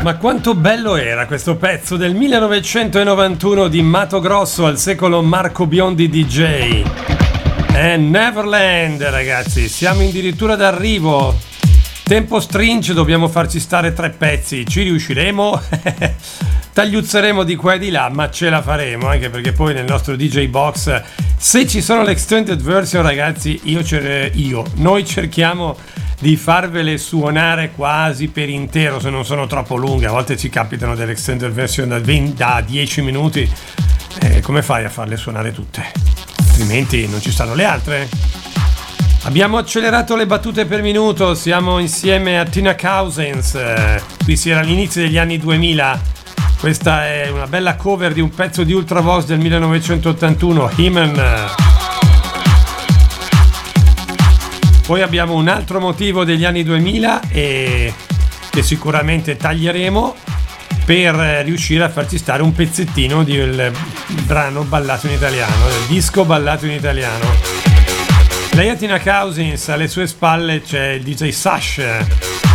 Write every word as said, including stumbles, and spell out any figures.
Ma quanto bello era questo pezzo del millenovecentonovantuno di Mato Grosso al secolo Marco Biondi D J. È Neverland, ragazzi, siamo addirittura d'arrivo. Tempo stringe, dobbiamo farci stare tre pezzi. Ci riusciremo? Tagliuzzeremo di qua e di là, ma ce la faremo, anche perché poi nel nostro D J Box, se ci sono l'extended version, ragazzi, io, cer- io noi cerchiamo di farvele suonare quasi per intero, se non sono troppo lunghe. A volte ci capitano delle extended version da, venti, da dieci minuti, eh, come fai a farle suonare tutte? Altrimenti non ci stanno le altre. Abbiamo accelerato le battute per minuto, siamo insieme a Tina Cousins, eh, qui si era all'inizio degli anni duemila. Questa è una bella cover di un pezzo di Ultravox del millenovecentottantuno, Hymen. Poi abbiamo un altro motivo degli anni duemila e che sicuramente taglieremo per riuscire a farci stare un pezzettino del brano ballato in italiano, del disco ballato in italiano. Lei è Tina Cousins, alle sue spalle c'è il D J Sash.